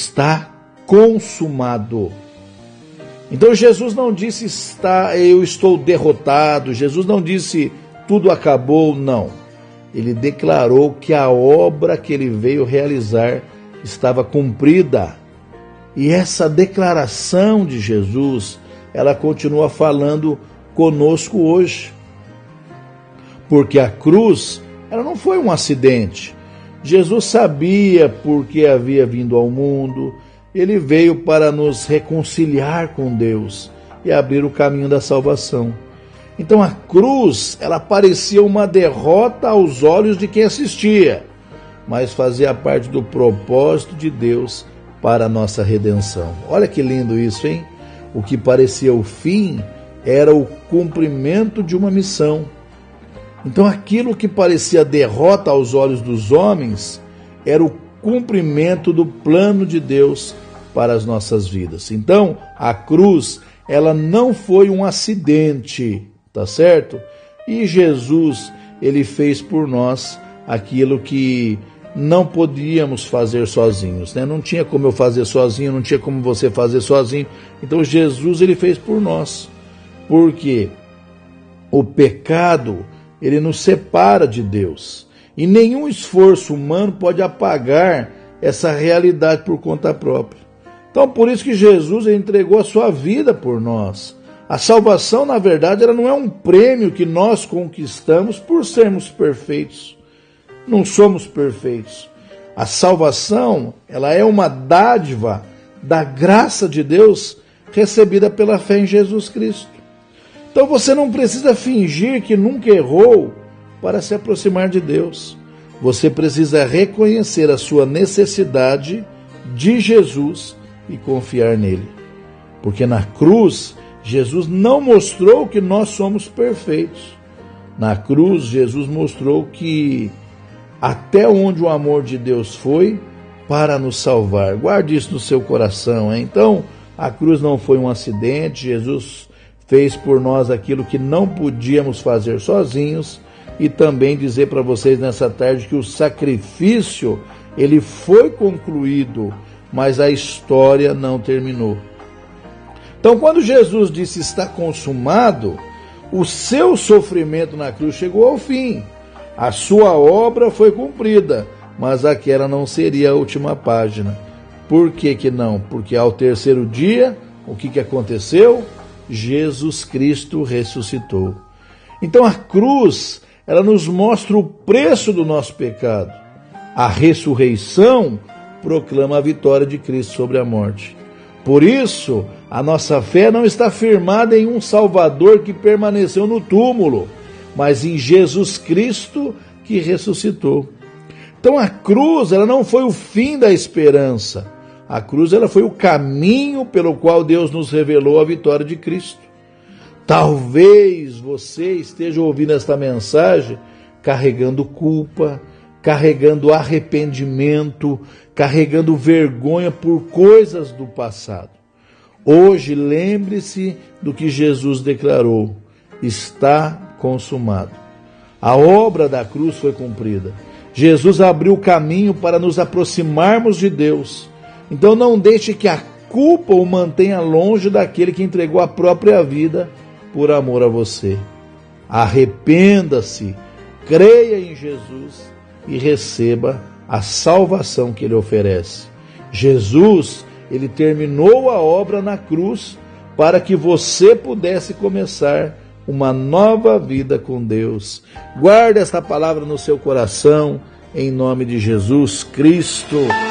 está consumado. Então Jesus não disse eu estou derrotado, Jesus não disse tudo acabou, não. Ele declarou que a obra que ele veio realizar estava cumprida. E essa declaração de Jesus, ela continua falando conosco hoje. Porque a cruz, ela não foi um acidente. Jesus sabia por que havia vindo ao mundo. Ele veio para nos reconciliar com Deus e abrir o caminho da salvação. Então a cruz, ela parecia uma derrota aos olhos de quem assistia, mas fazia parte do propósito de Deus para a nossa redenção. Olha que lindo isso, hein? O que parecia o fim era o cumprimento de uma missão. Então aquilo que parecia derrota aos olhos dos homens era o cumprimento do plano de Deus para as nossas vidas. Então a cruz, ela não foi um acidente, tá certo? E Jesus, ele fez por nós aquilo que não podíamos fazer sozinhos, né? Não tinha como eu fazer sozinho, não tinha como você fazer sozinho. Então Jesus, ele fez por nós. Porque o pecado, ele nos separa de Deus. E nenhum esforço humano pode apagar essa realidade por conta própria. Então, por isso que Jesus entregou a sua vida por nós. A salvação, na verdade, ela não é um prêmio que nós conquistamos por sermos perfeitos. Não somos perfeitos. A salvação, ela é uma dádiva da graça de Deus recebida pela fé em Jesus Cristo. Então você não precisa fingir que nunca errou para se aproximar de Deus. Você precisa reconhecer a sua necessidade de Jesus e confiar nele. Porque na cruz, Jesus não mostrou que nós somos perfeitos. Na cruz, Jesus mostrou que até onde o amor de Deus foi para nos salvar. Guarde isso no seu coração, hein? Então, a cruz não foi um acidente. Jesus fez por nós aquilo que não podíamos fazer sozinhos. E também dizer para vocês nessa tarde que o sacrifício, ele foi concluído, mas a história não terminou. Então, quando Jesus disse está consumado, o seu sofrimento na cruz chegou ao fim. A sua obra foi cumprida, mas aquela não seria a última página. Por que que não? Porque ao terceiro dia, o que aconteceu? Jesus Cristo ressuscitou. Então a cruz, ela nos mostra o preço do nosso pecado. A ressurreição proclama a vitória de Cristo sobre a morte. Por isso, a nossa fé não está firmada em um Salvador que permaneceu no túmulo, mas em Jesus Cristo que ressuscitou. Então a cruz, ela não foi o fim da esperança. A cruz, ela foi o caminho pelo qual Deus nos revelou a vitória de Cristo. Talvez você esteja ouvindo esta mensagem carregando culpa, carregando arrependimento, carregando vergonha por coisas do passado. Hoje, lembre-se do que Jesus declarou: está consumado. A obra da cruz foi cumprida. Jesus abriu o caminho para nos aproximarmos de Deus. Então não deixe que a culpa o mantenha longe daquele que entregou a própria vida por amor a você. Arrependa-se, creia em Jesus e receba a salvação que ele oferece. Jesus, ele terminou a obra na cruz para que você pudesse começar uma nova vida com Deus. Guarde esta palavra no seu coração, em nome de Jesus Cristo.